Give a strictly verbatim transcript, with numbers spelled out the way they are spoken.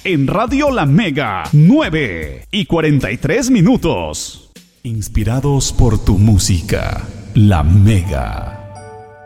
en Radio La Mega, nueve y cuarenta y tres minutos. Inspirados por tu música, La Mega.